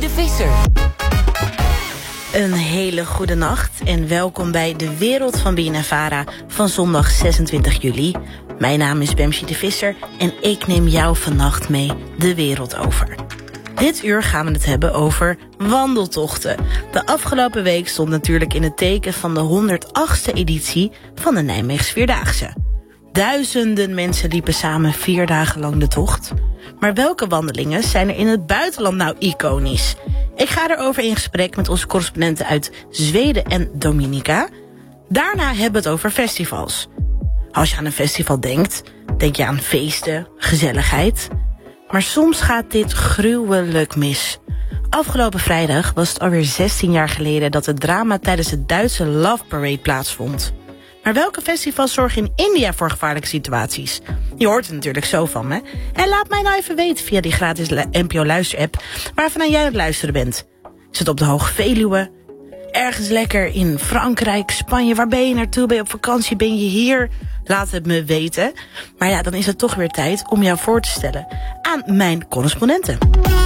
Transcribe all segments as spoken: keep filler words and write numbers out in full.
de Visser. Een hele goede nacht en welkom bij De Wereld van B N N Vara van zondag zesentwintig juli. Mijn naam is Bemsie de Visser en ik neem jou vannacht mee de wereld over. Dit uur gaan we het hebben over wandeltochten. De afgelopen week stond natuurlijk in het teken van de honderdachtste editie van de Nijmeegse Vierdaagse. Duizenden mensen liepen samen vier dagen lang de tocht. Maar welke wandelingen zijn er in het buitenland nou iconisch? Ik ga erover in gesprek met onze correspondenten uit Zweden en Dominica. Daarna hebben we het over festivals. Als je aan een festival denkt, denk je aan feesten, gezelligheid. Maar soms gaat dit gruwelijk mis. Afgelopen vrijdag was het alweer zestien jaar geleden dat het drama tijdens de Duitse Love Parade plaatsvond. Maar welke festivals zorgen in India voor gevaarlijke situaties? Je hoort er natuurlijk zo van me. En laat mij nou even weten via die gratis N P O luisterapp waarvan jij aan het luisteren bent. Is het op de Hoge Veluwe? Ergens lekker in Frankrijk, Spanje? Waar ben je naartoe? Ben je op vakantie? Ben je hier? Laat het me weten. Maar ja, dan is het toch weer tijd om jou voor te stellen aan mijn correspondenten.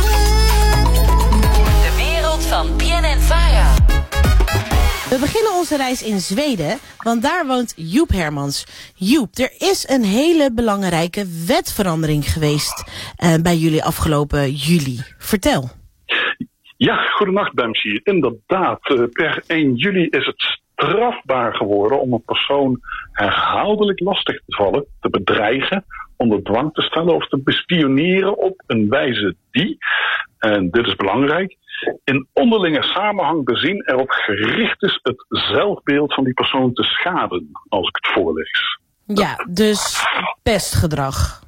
De wereld van B N N Vara. We beginnen onze reis in Zweden, want daar woont Joep Hermans. Joep, er is een hele belangrijke wetverandering geweest uh, bij jullie afgelopen juli. Vertel. Ja, goedenacht Bemsie. Inderdaad, per één juli is het strafbaar geworden om een persoon herhaaldelijk lastig te vallen, te bedreigen, onder dwang te stellen of te bespioneren op een wijze die, en dit is belangrijk, in onderlinge samenhang bezien erop gericht is het zelfbeeld van die persoon te schaden, als ik het voorlees. Ja, dus pestgedrag.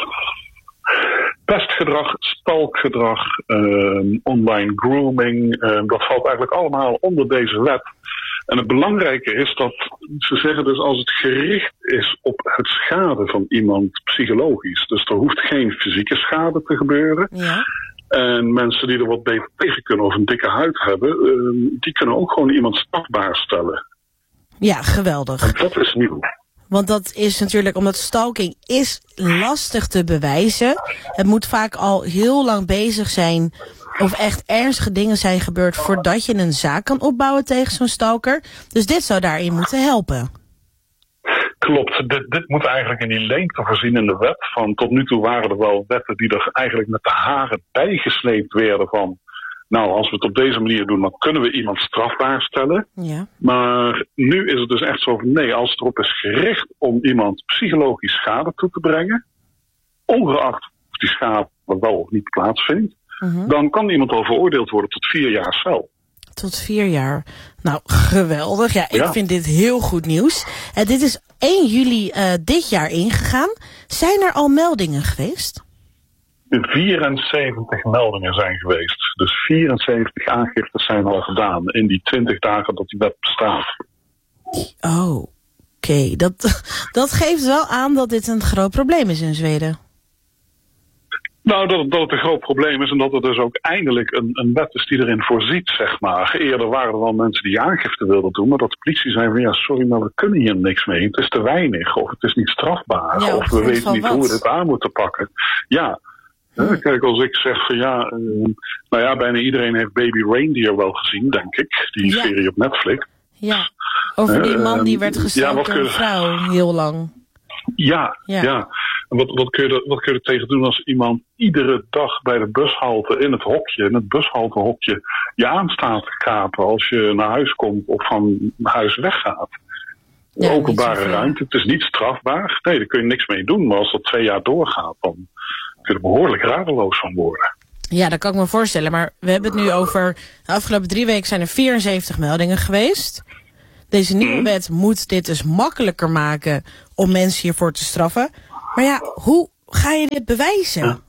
Pestgedrag, stalkgedrag, uh, online grooming, uh, dat valt eigenlijk allemaal onder deze wet. En het belangrijke is dat ze zeggen dus als het gericht is op het schaden van iemand psychologisch. Dus er hoeft geen fysieke schade te gebeuren. Ja. En mensen die er wat beter tegen kunnen of een dikke huid hebben, uh, die kunnen ook gewoon iemand strafbaar stellen. Ja, geweldig. En dat is nieuw. Want dat is natuurlijk, omdat stalking is lastig te bewijzen. Het moet vaak al heel lang bezig zijn of echt ernstige dingen zijn gebeurd voordat je een zaak kan opbouwen tegen zo'n stalker. Dus dit zou daarin moeten helpen. Klopt, dit, dit moet eigenlijk in die leemte voorzien in de wet. Van tot nu toe waren er wel wetten die er eigenlijk met de haren bijgesleept werden van, nou, als we het op deze manier doen, dan kunnen we iemand strafbaar stellen. Ja. Maar nu is het dus echt zo van, nee, als het erop is gericht om iemand psychologisch schade toe te brengen, ongeacht of die schade wel of niet plaatsvindt, uh-huh. dan kan iemand al veroordeeld worden tot vier jaar cel. Tot vier jaar. Nou, geweldig. Ja, ik ja. vind dit heel goed nieuws. Uh, dit is één juli uh, dit jaar ingegaan. Zijn er al meldingen geweest? vierenzeventig meldingen zijn geweest. Dus vierenzeventig aangiftes zijn al gedaan in die twintig dagen dat die wet bestaat. Oh, oké. Okay. Dat, dat geeft wel aan dat dit een groot probleem is in Zweden. Nou, dat, dat het een groot probleem is en dat er dus ook eindelijk een, een wet is die erin voorziet, zeg maar. Eerder waren er wel mensen die aangifte wilden doen, maar dat de politie zei van ja, sorry, maar we kunnen hier niks mee. Het is te weinig, of het is niet strafbaar, ja, of we weten niet wat? hoe we dit aan moeten pakken. Ja. Hm. Kijk, als ik zeg van ja, uh, nou ja, bijna iedereen heeft Baby Reindeer wel gezien, denk ik. Die ja. serie op Netflix. Ja, over die man die werd gestoken uh, ja, door een vrouw heel lang. Ja, ja. ja. En wat, wat, kun je er, wat kun je er tegen doen als iemand iedere dag bij de bushalte in het hokje, in het bushaltehokje, je aanstaat te kapen als je naar huis komt of van huis weggaat? Ja, openbare ruimte, het is niet strafbaar. Nee, daar kun je niks mee doen. Maar als dat twee jaar doorgaat, dan kun je er behoorlijk radeloos van worden. Ja, dat kan ik me voorstellen. Maar we hebben het nu over, de afgelopen drie weken zijn er vierenzeventig meldingen geweest. Deze nieuwe hmm. wet moet dit dus makkelijker maken om mensen hiervoor te straffen. Maar ja, hoe ga je dit bewijzen? Ja.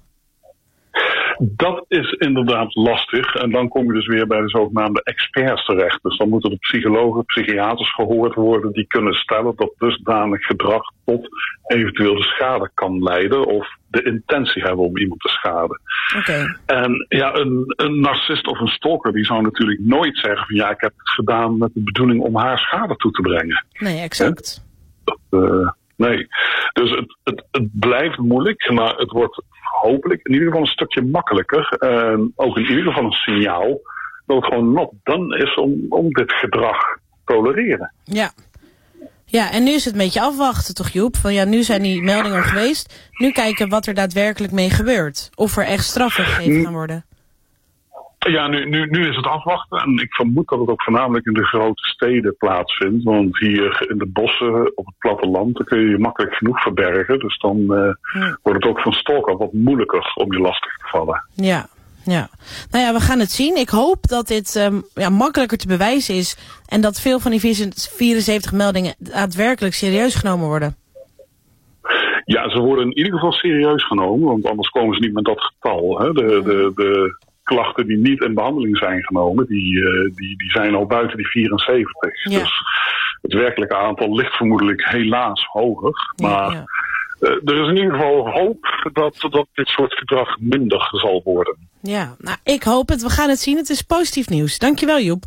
Dat is inderdaad lastig. En dan kom je dus weer bij de zogenaamde experts terecht. Dus dan moeten de psychologen, psychiaters gehoord worden die kunnen stellen dat dusdanig gedrag tot eventueel de schade kan leiden of de intentie hebben om iemand te schaden. Okay. En ja, een, een narcist of een stalker die zou natuurlijk nooit zeggen van ja, ik heb het gedaan met de bedoeling om haar schade toe te brengen. Nee, exact. Dat, uh, nee, dus het, het, het blijft moeilijk, maar het wordt hopelijk in ieder geval een stukje makkelijker. Uh, ook in ieder geval een signaal dat het gewoon not done is om, om dit gedrag te tolereren. Ja. Ja, en nu is het een beetje afwachten toch, Joep? Van ja, nu zijn die meldingen er geweest. Nu kijken wat er daadwerkelijk mee gebeurt. Of er echt straffen gegeven gaan worden. Ja, nu, nu, nu is het afwachten. En ik vermoed dat het ook voornamelijk in de grote steden plaatsvindt. Want hier in de bossen, op het platteland, dan kun je je makkelijk genoeg verbergen. Dus dan uh, ja. wordt het ook van stalker wat moeilijker om je lastig te vallen. Ja, ja. Nou ja, we gaan het zien. Ik hoop dat dit um, ja, makkelijker te bewijzen is. En dat veel van die vierenzeventig meldingen daadwerkelijk serieus genomen worden. Ja, ze worden in ieder geval serieus genomen. Want anders komen ze niet met dat getal. Hè. De, de, de klachten die niet in behandeling zijn genomen, die, uh, die, die zijn al buiten die vierenzeventig. Ja. Dus het werkelijke aantal ligt vermoedelijk helaas hoger. Maar ja, ja. Uh, er is in ieder geval hoop dat, dat dit soort gedrag minder zal worden. Ja, nou, ik hoop het. We gaan het zien. Het is positief nieuws. Dankjewel, Joep.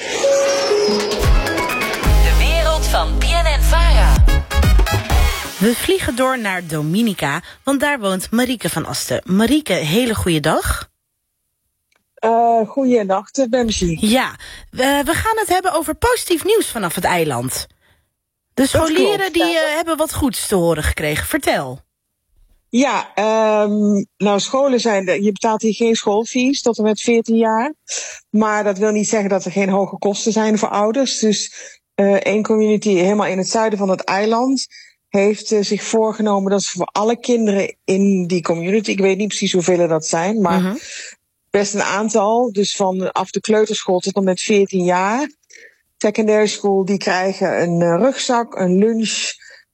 De wereld van B N N Vara. We vliegen door naar Dominica, want daar woont Marieke van Asten. Marieke, hele goede dag. Uh, goeiedag, Bemsie. Ja, we, we gaan het hebben over positief nieuws vanaf het eiland. De scholieren die uh, hebben wat goeds te horen gekregen. Vertel. Ja, um, nou scholen zijn, je betaalt hier geen schoolfees tot en met veertien jaar. Maar dat wil niet zeggen dat er geen hoge kosten zijn voor ouders. Dus uh, één community helemaal in het zuiden van het eiland heeft uh, zich voorgenomen dat ze voor alle kinderen in die community, ik weet niet precies hoeveel dat zijn, maar uh-huh. best een aantal, dus vanaf de kleuterschool tot en met veertien jaar. Secondary school, die krijgen een uh, rugzak, een lunch,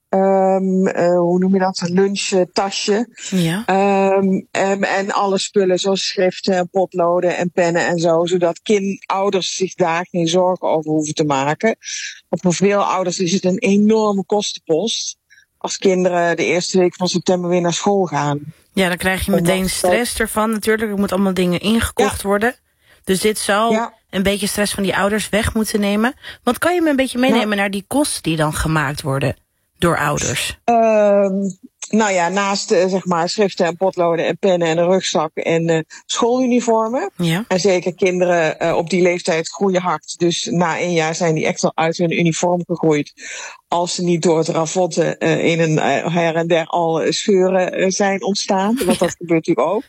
um, uh, hoe noem je dat, een lunchtasje. Ja. Um, um, en alle spullen zoals schriften, potloden en pennen en zo, zodat kind, ouders zich daar geen zorgen over hoeven te maken. Want voor veel ouders is het een enorme kostenpost als kinderen de eerste week van september weer naar school gaan. Ja, dan krijg je meteen stress ervan natuurlijk. Er moeten allemaal dingen ingekocht ja. worden. Dus dit zou ja. een beetje stress van die ouders weg moeten nemen. Want kan je me een beetje meenemen ja. naar die kosten die dan gemaakt worden door ouders? Um, nou ja, naast uh, zeg maar schriften en potloden en pennen en een rugzak en uh, schooluniformen. Ja. En zeker kinderen uh, op die leeftijd groeien hard. Dus na één jaar zijn die echt al uit hun uniform gegroeid. Als ze niet door het ravotten uh, in een uh, her en der al uh, scheuren uh, zijn ontstaan. Want dat gebeurt natuurlijk ook.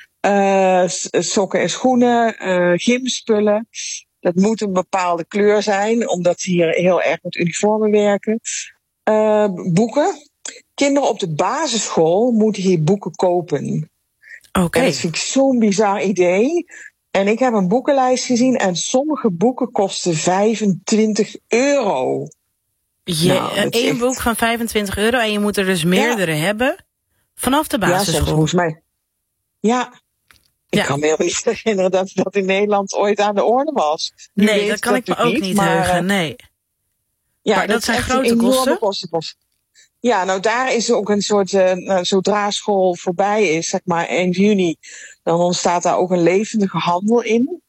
Uh, sokken en schoenen, uh, gymspullen. Dat moet een bepaalde kleur zijn, omdat ze hier heel erg met uniformen werken. Uh, boeken. Kinderen op de basisschool moeten hier boeken kopen. Oké. Okay. Dat vind ik zo'n bizar idee. En ik heb een boekenlijst gezien en sommige boeken kosten vijfentwintig euro. Je, nou, een echt boek van vijfentwintig euro en je moet er dus meerdere ja. hebben vanaf de basisschool. Ja, soms volgens mij. Ja. Ik ja. kan me helemaal niet herinneren dat dat in Nederland ooit aan de orde was. Nu nee, dat kan ik me ook niet, niet heugen, nee. Ja, maar dat, dat zijn grote kosten. kosten. Ja, nou daar is ook een soort, uh, nou, zodra school voorbij is, zeg maar eind juni, dan ontstaat daar ook een levendige handel in.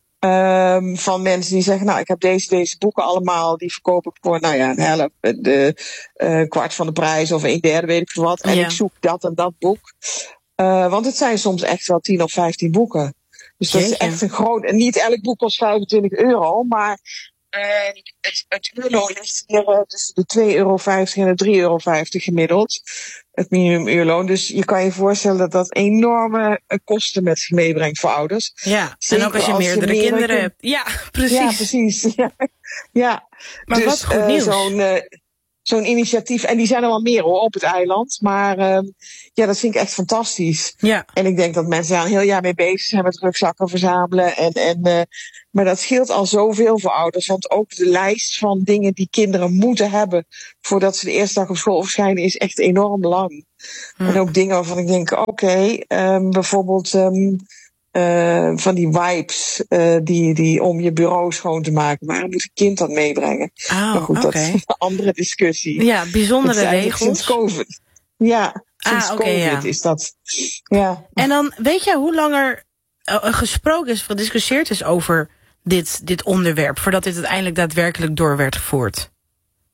Um, van mensen die zeggen, nou ik heb deze, deze boeken allemaal, die verkoop ik voor, nou ja, een helft, de uh, kwart van de prijs of een derde, weet ik veel wat. En ja. ik zoek dat en dat boek. Uh, want het zijn soms echt wel tien of vijftien boeken. Dus dat Jeetje. is echt een groot, en niet elk boek kost vijfentwintig euro, maar Uh, het, het uurloon ligt hier uh, tussen de twee euro vijftig en de drie euro vijftig gemiddeld. Het minimumuurloon. Dus je kan je voorstellen dat dat enorme uh, kosten met zich meebrengt voor ouders. Ja, Zeker en ook als je als meerdere je kinderen kind... hebt. Ja, precies. Ja, precies. Ja. ja. Maar dus, wat goed uh, nieuws. Zo'n, uh, zo'n initiatief. En die zijn er wel meer hoor, op het eiland. Maar uh, ja, dat vind ik echt fantastisch. Ja. En ik denk dat mensen daar een heel jaar mee bezig zijn met rugzakken verzamelen. En, en, uh, maar dat scheelt al zoveel voor ouders. Want ook de lijst van dingen die kinderen moeten hebben voordat ze de eerste dag op school verschijnen is echt enorm lang. Hm. En ook dingen waarvan ik denk, oké, okay, um, bijvoorbeeld um, uh, van die wipes uh, die, die om je bureau schoon te maken. Waarom moet een kind dat meebrengen? Oh, maar goed, okay. dat is een andere discussie. Ja, bijzondere regels. Sinds COVID. Ja, sinds ah, okay, COVID ja. is dat. Ja. En dan, weet je hoe langer uh, gesproken is, gediscussieerd is over dit, dit onderwerp, voordat dit uiteindelijk daadwerkelijk door werd gevoerd?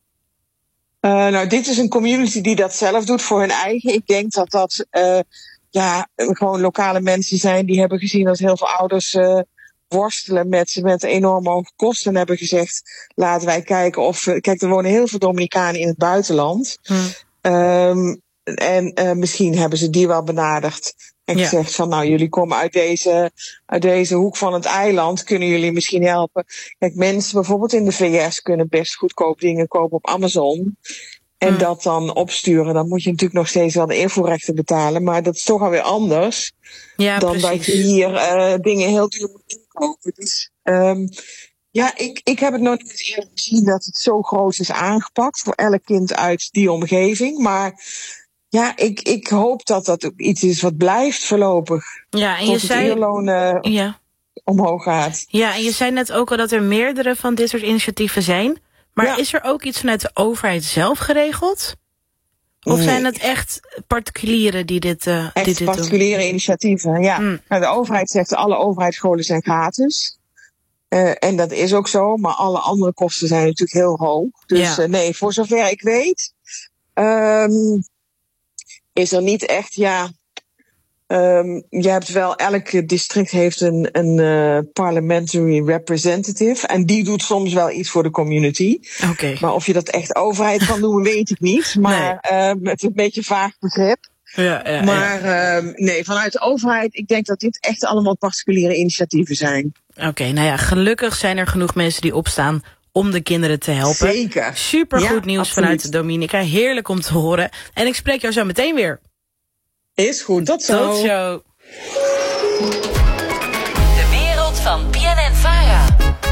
Uh, nou, dit is een community die dat zelf doet voor hun eigen. Ik denk dat dat uh, ja, gewoon lokale mensen zijn die hebben gezien dat heel veel ouders uh, worstelen met, met enorm hoge kosten en hebben gezegd, laten wij kijken of, kijk, er wonen heel veel Dominicanen in het buitenland. Hmm. Um, en uh, misschien hebben ze die wel benaderd en ja. gezegd van, nou, jullie komen uit deze, uit deze hoek van het eiland, kunnen jullie misschien helpen? Kijk, mensen bijvoorbeeld in de V S kunnen best goedkoop dingen kopen op Amazon. En hmm. dat dan opsturen, dan moet je natuurlijk nog steeds wel de invoerrechten betalen. Maar dat is toch alweer anders ja, dan precies. dat je hier uh, dingen heel duur moet inkopen. Dus um, ja, ik, ik heb het nog niet eerder gezien dat het zo groot is aangepakt voor elk kind uit die omgeving. Maar ja, ik, ik hoop dat dat ook iets is wat blijft voorlopig. Ja, en tot je het zei uurloon uh, ja. omhoog gaat. Ja, en je zei net ook al dat er meerdere van dit soort initiatieven zijn. Maar ja. is er ook iets vanuit de overheid zelf geregeld? Of nee. zijn het echt particulieren die dit, uh, echt die dit particuliere doen? initiatieven, ja. Hmm. Nou, de overheid zegt alle overheidsscholen zijn gratis. Uh, en dat is ook zo, maar alle andere kosten zijn natuurlijk heel hoog. Dus ja. uh, nee, voor zover ik weet, um, is er niet echt, ja... Um, je hebt wel, elk district heeft een, een uh, parliamentary representative. En die doet soms wel iets voor de community. Okay. Maar of je dat echt overheid kan noemen, weet ik niet. Maar nee. uh, met een beetje vaag begrip. Ja, ja, maar ja. Uh, nee, vanuit de overheid, ik denk dat dit echt allemaal particuliere initiatieven zijn. Oké, okay, nou ja, gelukkig zijn er genoeg mensen die opstaan om de kinderen te helpen. Zeker. Supergoed ja, nieuws absoluut. Vanuit Dominica. Heerlijk om te horen. En ik spreek jou zo meteen weer. Is goed, tot zo. Tot zo. De wereld van B N N Vara.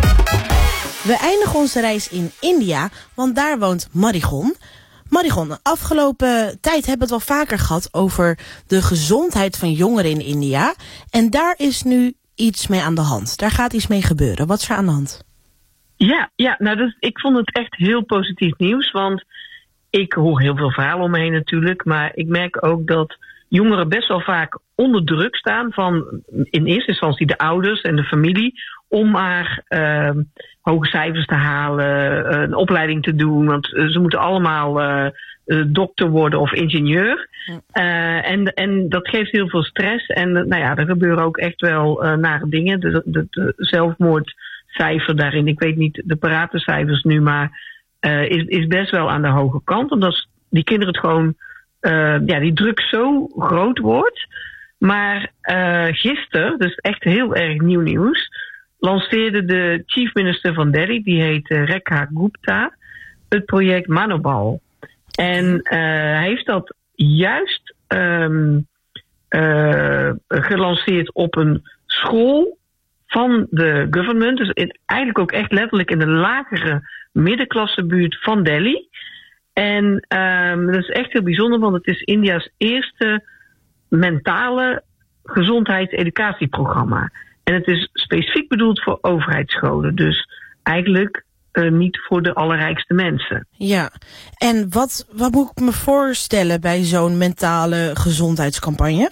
We eindigen onze reis in India, want daar woont Marigon. Marigon, de afgelopen tijd hebben we het wel vaker gehad over de gezondheid van jongeren in India. En daar is nu iets mee aan de hand. Daar gaat iets mee gebeuren. Wat is er aan de hand? Ja, ja nou dus, ik vond het echt heel positief nieuws. Want ik hoor heel veel verhalen om me heen natuurlijk. Maar ik merk ook dat jongeren best wel vaak onder druk staan van in eerste instantie de ouders en de familie om maar uh, hoge cijfers te halen, uh, een opleiding te doen, want uh, ze moeten allemaal uh, uh, dokter worden of ingenieur. Uh, en, en dat geeft heel veel stress en uh, nou ja, er gebeuren ook echt wel uh, nare dingen. De, de, de zelfmoordcijfer daarin, ik weet niet de parate cijfers nu, maar uh, is, is best wel aan de hoge kant, omdat die kinderen het gewoon Uh, ja, die druk zo groot wordt. Maar uh, gisteren, dus echt heel erg nieuw nieuws, lanceerde de chief minister van Delhi, die heet uh, Rekha Gupta, het project Manobal. En uh, hij heeft dat juist um, uh, gelanceerd op een school van de government. Dus in, eigenlijk ook echt letterlijk in de lagere middenklassebuurt van Delhi. En um, dat is echt heel bijzonder, want het is India's eerste mentale gezondheidseducatieprogramma. En het is specifiek bedoeld voor overheidsscholen. Dus eigenlijk uh, niet voor de allerrijkste mensen. Ja, en wat, wat moet ik me voorstellen bij zo'n mentale gezondheidscampagne?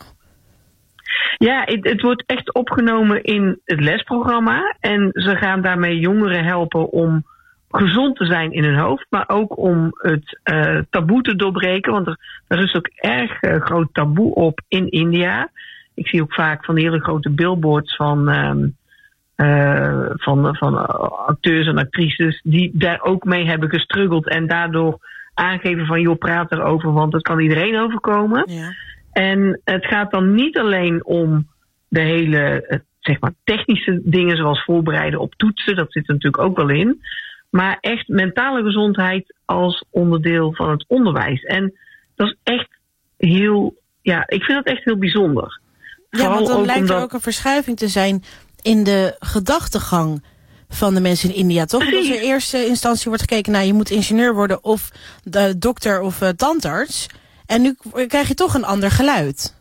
Ja, het, het wordt echt opgenomen in het lesprogramma. En ze gaan daarmee jongeren helpen om gezond te zijn in hun hoofd, maar ook om het uh, taboe te doorbreken, want er, er is ook erg uh, groot taboe op in India. Ik zie ook vaak van die hele grote billboards van, um, uh, van, van uh, acteurs en actrices die daar ook mee hebben gestruggeld en daardoor aangeven van joh, praat erover, want het kan iedereen overkomen. Ja. En het gaat dan niet alleen om de hele uh, zeg maar technische dingen zoals voorbereiden op toetsen, dat zit er natuurlijk ook wel in. Maar echt mentale gezondheid als onderdeel van het onderwijs. En dat is echt heel, ja, ik vind dat echt heel bijzonder. Ja, Vooral want dan lijkt omdat er ook een verschuiving te zijn in de gedachtegang van de mensen in India, toch? Precies. Omdat er in eerste instantie wordt gekeken naar je moet ingenieur worden of de dokter of uh, tandarts. En nu krijg je toch een ander geluid.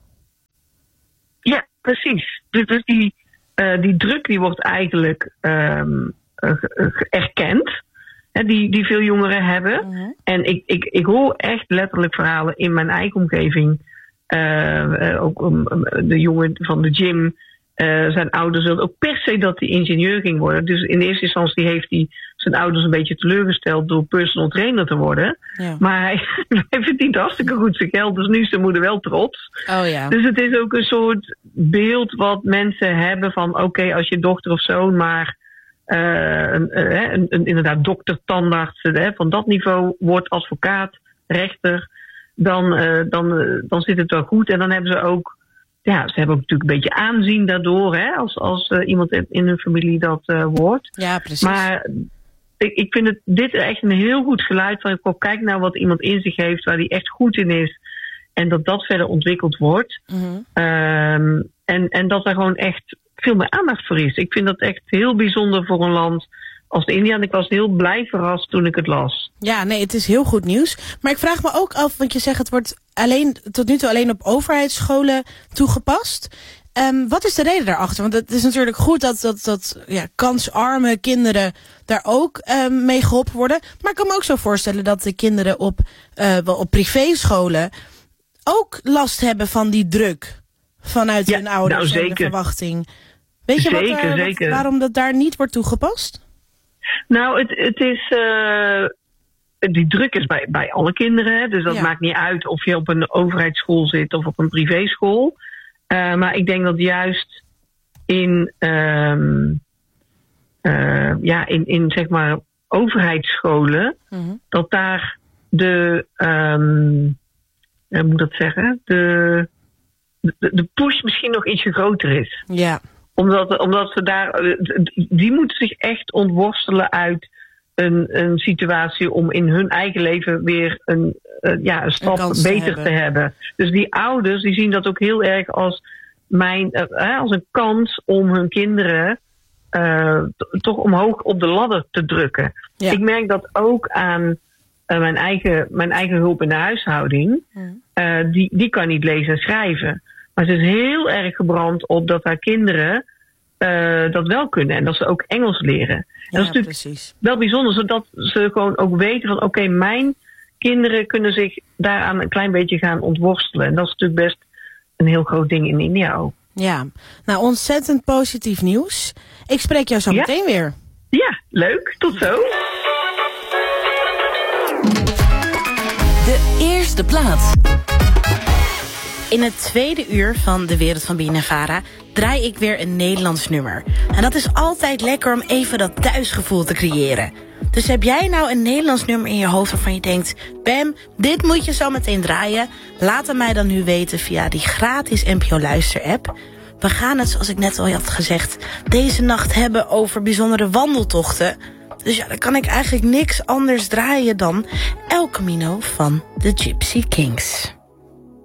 Ja, precies. Dus, dus die, uh, die druk die wordt eigenlijk Um, erkend, hè, die, die veel jongeren hebben. Uh-huh. En ik, ik, ik hoor echt letterlijk verhalen in mijn eigen omgeving. Uh, ook um, de jongen van de gym, uh, zijn ouders wilden ook per se dat hij ingenieur ging worden. Dus in eerste instantie heeft hij zijn ouders een beetje teleurgesteld door personal trainer te worden. Ja. Maar hij, hij verdient hartstikke goed zijn geld, dus nu is zijn moeder wel trots. Oh ja. Dus het is ook een soort beeld wat mensen hebben van oké, okay, als je dochter of zoon maar uh, een, een, een, een, inderdaad dokter, tandarts, uh, van dat niveau wordt, advocaat, rechter, dan, uh, dan, uh, dan zit het wel goed. En dan hebben ze ook, ja, ze hebben ook natuurlijk een beetje aanzien daardoor, hè, als, als uh, iemand in hun familie dat uh, wordt. Ja, precies. Maar ik, ik vind het, dit echt een heel goed geluid van, oh, kijk nou wat iemand in zich heeft, waar hij echt goed in is. En dat dat verder ontwikkeld wordt. Mm-hmm. Um, en, en dat er gewoon echt veel meer aandacht voor is. Ik vind dat echt heel bijzonder voor een land als India. En ik was heel blij verrast toen ik het las. Ja, nee, het is heel goed nieuws. Maar ik vraag me ook af, want je zegt het wordt alleen, tot nu toe alleen op overheidsscholen toegepast. Um, wat is de reden daarachter? Want het is natuurlijk goed dat, dat, dat ja, kansarme kinderen daar ook um, mee geholpen worden. Maar ik kan me ook zo voorstellen dat de kinderen op, uh, op privéscholen ook last hebben van die druk vanuit ja, hun ouders nou, en de verwachting. Weet je zeker, wat, uh, zeker. Wat, waarom dat daar niet wordt toegepast? Nou, het, het is uh, die druk is bij, bij alle kinderen. Hè? Dus dat ja. maakt niet uit of je op een overheidsschool zit of op een privéschool. Uh, maar ik denk dat juist in, um, uh, ja, in, in zeg maar overheidsscholen, mm-hmm. dat daar de, um, hoe moet ik dat zeggen, de, de, de push misschien nog ietsje groter is. Ja. Omdat, omdat ze daar, die moeten zich echt ontworstelen uit een, een situatie om in hun eigen leven weer een, uh, ja, een stap een beter te hebben. te hebben. Dus die ouders die zien dat ook heel erg als, mijn, uh, als een kans om hun kinderen uh, t- toch omhoog op de ladder te drukken. Ja. Ik merk dat ook aan uh, mijn, eigen, mijn eigen hulp in de huishouding. Uh, die, die kan niet lezen en schrijven. Maar ze is heel erg gebrand op dat haar kinderen uh, dat wel kunnen. En dat ze ook Engels leren. En ja, dat is natuurlijk precies. wel bijzonder, zodat ze gewoon ook weten van oké, okay, mijn kinderen kunnen zich daaraan een klein beetje gaan ontworstelen. En dat is natuurlijk best een heel groot ding in India ook. Ja, nou ontzettend positief nieuws. Ik spreek jou zo ja. meteen weer. Ja, leuk. Tot zo. De eerste plaats. In het tweede uur van De Wereld van B N N Vara draai ik weer een Nederlands nummer. En dat is altijd lekker om even dat thuisgevoel te creëren. Dus heb jij nou een Nederlands nummer in je hoofd waarvan je denkt, Bam, dit moet je zo meteen draaien? Laat het mij dan nu weten via die gratis N P O Luister app. We gaan het, zoals ik net al had gezegd, deze nacht hebben over bijzondere wandeltochten. Dus ja, dan kan ik eigenlijk niks anders draaien dan El Camino van de Gypsy Kings.